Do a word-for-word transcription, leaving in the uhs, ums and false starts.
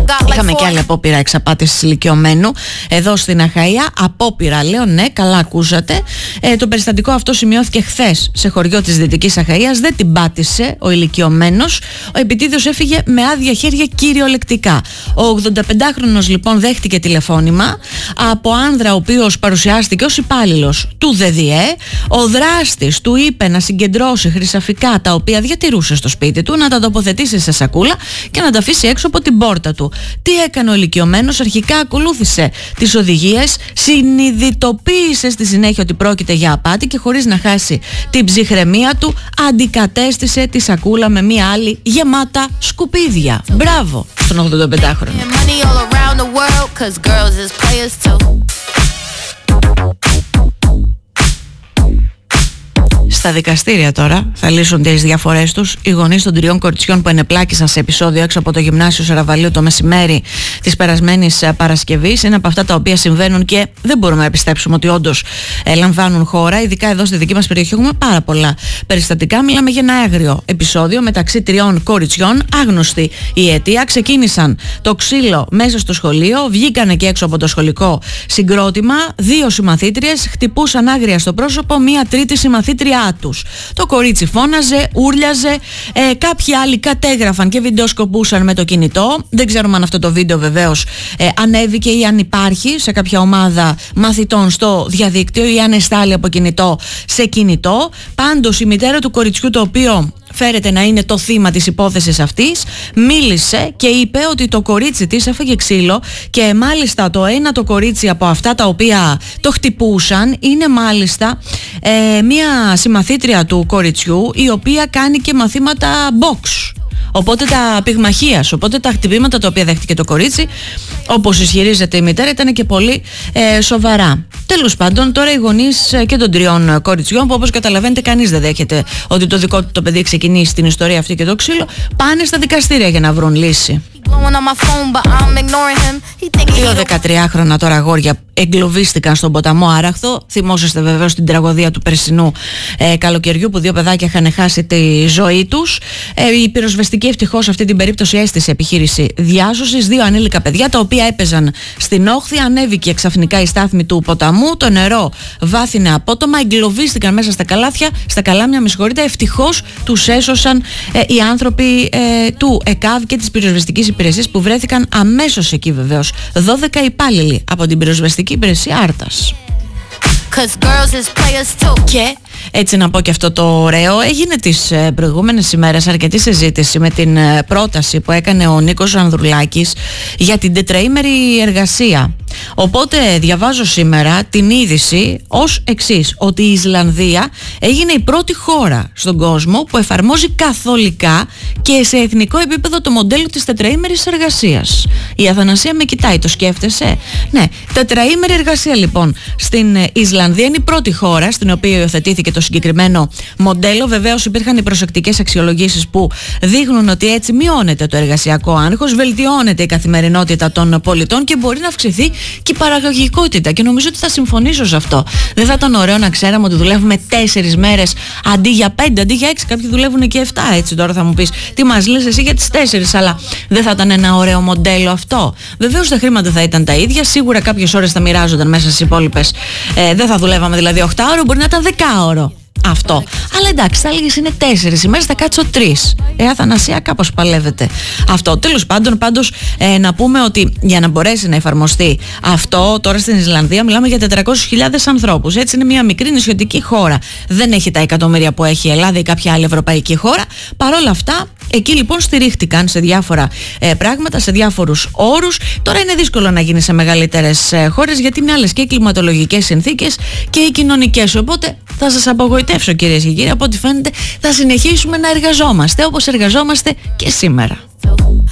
Είχαμε και άλλη απόπειρα εξαπάτησης ηλικιωμένου εδώ στην Αχαΐα. Απόπειρα, λέω, ναι, καλά ακούσατε. Ε, το περιστατικό αυτό σημειώθηκε χθες σε χωριό της Δυτικής Αχαΐας. Δεν την πάτησε ο ηλικιωμένος. Ο επιτίδιος έφυγε με άδεια χέρια κυριολεκτικά. Ο ογδονταπεντάχρονος λοιπόν δέχτηκε τηλεφώνημα από άνδρα ο οποίος παρουσιάστηκε ως υπάλληλος του ΔΔΕ. Ο δράστης του είπε να συγκεντρώσει χρυσαφικά τα οποία διατηρούσε στο σπίτι του, να τα τοποθετήσει σε σακούλα και να τα αφήσει έξω από την πόρτα του. Τι έκανε ο ηλικιωμένος? Αρχικά ακολούθησε τις οδηγίες, συνειδητοποίησε στη συνέχεια ότι πρόκειται για απάτη και χωρίς να χάσει την ψυχραιμία του αντικατέστησε τη σακούλα με μία άλλη γεμάτα σκουπίδια. Μπράβο στον ογδονταπεντάχρονο. Στα δικαστήρια τώρα θα λύσουν τις διαφορές τους οι γονείς των τριών κοριτσιών που ενεπλάκησαν σε επεισόδιο έξω από το γυμνάσιο Σεραβαλίου το μεσημέρι της περασμένης Παρασκευής. Είναι από αυτά τα οποία συμβαίνουν και δεν μπορούμε να πιστέψουμε ότι όντως ε, λαμβάνουν χώρα. Ειδικά εδώ στη δική μας περιοχή έχουμε πάρα πολλά περιστατικά. Μιλάμε για ένα έγριο επεισόδιο μεταξύ τριών κοριτσιών. Άγνωστη η αιτία. Ξεκίνησαν το ξύλο μέσα στο σχολείο, βγήκανε και έξω από το σχολικό συγκρότημα. Δύο συμμαθήτριες χτυπούσαν άγρια στο πρόσωπο μία τρίτη συμμαθήτρια τους. Το κορίτσι φώναζε, ούρλιαζε, ε, κάποιοι άλλοι κατέγραφαν και βιντεοσκοπούσαν με το κινητό. Δεν ξέρουμε αν αυτό το βίντεο βεβαίως ε, ανέβηκε ή αν υπάρχει σε κάποια ομάδα μαθητών στο διαδίκτυο ή αν εστάλει από κινητό σε κινητό. Πάντως η μητέρα του κοριτσιού, το οποίο φέρεται να είναι το θύμα της υπόθεσης αυτής, μίλησε και είπε ότι το κορίτσι της έφαγε ξύλο και μάλιστα το ένα το κορίτσι από αυτά τα οποία το χτυπούσαν είναι μάλιστα ε, μια συμμαθήτρια του κοριτσιού, η οποία κάνει και μαθήματα box. Οπότε τα πυγμαχίας, οπότε τα χτυπήματα τα οποία δέχτηκε το κορίτσι, όπως ισχυρίζεται η μητέρα, ήταν και πολύ ε, σοβαρά. Τέλος πάντων, τώρα οι γονείς και των τριών κοριτσιών, που όπως καταλαβαίνετε κανείς δεν δέχεται ότι το δικό του το παιδί ξεκινήσει την ιστορία αυτή και το ξύλο, πάνε στα δικαστήρια για να βρουν λύση. Δύο δεκατριάχρονα τώρα αγόρια εγκλωβίστηκαν στον ποταμό Άραχθο. Θυμόσαστε βεβαίως την τραγωδία του περσινού ε, καλοκαιριού, που δύο παιδάκια είχαν χάσει τη ζωή τους. Ε, η πυροσβεστική ευτυχώς αυτή την περίπτωση έστησε επιχείρηση διάσωσης. Δύο ανήλικα παιδιά τα οποία έπαιζαν στην όχθη. Ανέβηκε ξαφνικά η στάθμη του ποταμού. Το νερό βάθινε απότομα. Εγκλωβίστηκαν μέσα στα καλάθια, στα καλάμια, με συγχωρείτε. Ευτυχώς τους έσωσαν ε, οι άνθρωποι ε, του ΕΚΑΒ και της πυροσβεστικής υπηρεσίας που βρέθηκαν αμέσως εκεί βεβαίως. δώδεκα υπάλληλοι από την πυροσβεστική υπηρεσία Άρτας. Και έτσι να πω και αυτό το ωραίο, έγινε τις προηγούμενες ημέρες αρκετή συζήτηση με την πρόταση που έκανε ο Νίκος Ανδρουλάκης για την τετραήμερη εργασία. Οπότε διαβάζω σήμερα την είδηση ως εξής, ότι η Ισλανδία έγινε η πρώτη χώρα στον κόσμο που εφαρμόζει καθολικά και σε εθνικό επίπεδο το μοντέλο της τετραήμερης εργασίας. Η Αθανασία με κοιτάει, το σκέφτεσαι? Ναι, τετραήμερη εργασία λοιπόν στην Ισλανδία είναι η πρώτη χώρα στην οποία υιοθετήθηκε το συγκεκριμένο μοντέλο. Βεβαίως υπήρχαν οι προσεκτικές αξιολογήσεις που δείχνουν ότι έτσι μειώνεται το εργασιακό άγχος, βελτιώνεται η καθημερινότητα των πολιτών και μπορεί να αυξηθεί και η παραγωγικότητα, και νομίζω ότι θα συμφωνήσω σε αυτό. Δεν θα ήταν ωραίο να ξέραμε ότι δουλεύουμε τέσσερις μέρες αντί για πέντε, αντί για έξι? Κάποιοι δουλεύουν και εφτά, έτσι. Τώρα θα μου πεις, τι μας λες εσύ για τις τέσσερις, αλλά δεν θα ήταν ένα ωραίο μοντέλο αυτό? Βεβαίως τα χρήματα θα ήταν τα ίδια, σίγουρα κάποιες ώρες θα μοιράζονταν μέσα στις υπόλοιπες. Ε, δεν θα δουλεύαμε δηλαδή οκτάωρο, μπορεί να ήταν δεκάωρο αυτό. Αλλά εντάξει, θα έλεγες είναι τέσσερις ημέρες, θα κάτσω τρεις. Ε, Αθανασία, κάπως παλεύεται αυτό. Τέλος πάντων, πάντως ε, να πούμε ότι για να μπορέσει να εφαρμοστεί αυτό τώρα στην Ισλανδία, μιλάμε για τετρακόσιες χιλιάδες ανθρώπους. Έτσι, είναι μια μικρή νησιωτική χώρα. Δεν έχει τα εκατομμύρια που έχει η Ελλάδα ή κάποια άλλη ευρωπαϊκή χώρα. Παρ' όλα αυτά, εκεί λοιπόν στηρίχτηκαν σε διάφορα ε, πράγματα, σε διάφορους όρους. Τώρα είναι δύσκολο να γίνει σε μεγαλύτερες ε, χώρες, γιατί είναι άλλες και οι κλιματολογικές συνθήκες και οι κοινωνικές. Οπότε θα σας απογοητεύσω, κυρίες και κύριοι, από ό,τι φαίνεται θα συνεχίσουμε να εργαζόμαστε όπως εργαζόμαστε και σήμερα.